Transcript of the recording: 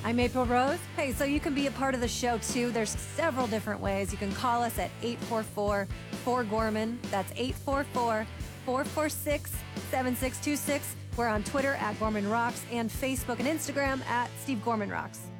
I'm April Rose. Hey, so you can be a part of the show too. There's several different ways. You can call us at 844-4Gorman. That's 844-446-7626. We're on Twitter at Gorman Rocks and Facebook and Instagram at Steve Gorman Rocks.